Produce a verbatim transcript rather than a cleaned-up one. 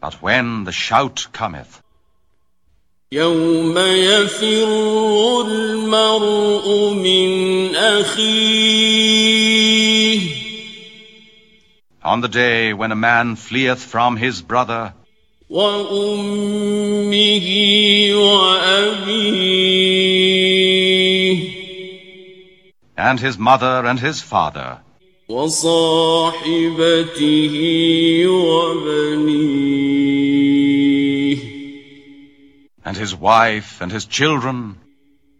But when the shout cometh, يوم يفر المرء من أخيه on the day when a man fleeth from his brother, وأمه وأبيه and his mother and his father, وصاحبته وبنيه and his wife and his children,